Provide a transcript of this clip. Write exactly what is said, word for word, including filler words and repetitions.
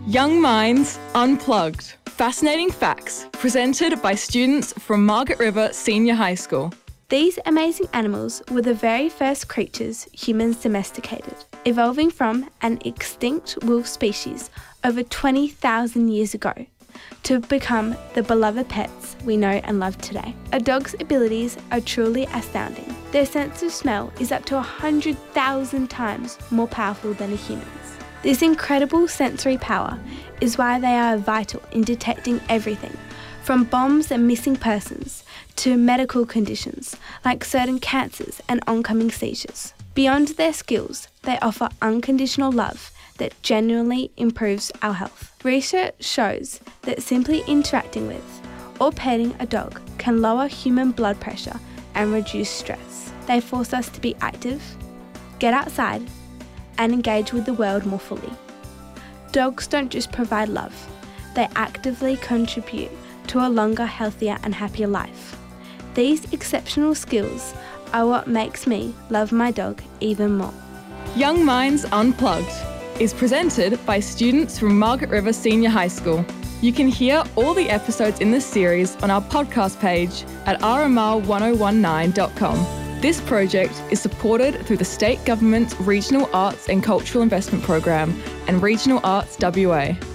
Young Minds Unplugged. Fascinating facts presented by students from Margaret River Senior High School. These amazing animals were the very first creatures humans domesticated, evolving from an extinct wolf species over twenty thousand years ago to become the beloved pets we know and love today. A dog's abilities are truly astounding. Their sense of smell is up to one hundred thousand times more powerful than a human's. This incredible sensory power is why they are vital in detecting everything from bombs and missing persons to medical conditions like certain cancers and oncoming seizures. Beyond their skills, they offer unconditional love that genuinely improves our health. Research shows that simply interacting with or petting a dog can lower human blood pressure and reduce stress. They force us to be active, get outside, and engage with the world more fully. Dogs don't just provide love, they actively contribute to a longer, healthier and happier life. These exceptional skills are what makes me love my dog even more. Young Minds Unplugged is presented by students from Margaret River Senior High School. You can hear all the episodes in this series on our podcast page at r m r one oh one nine dot com. This project is supported through the State Government's Regional Arts and Cultural Investment Program and Regional Arts W A.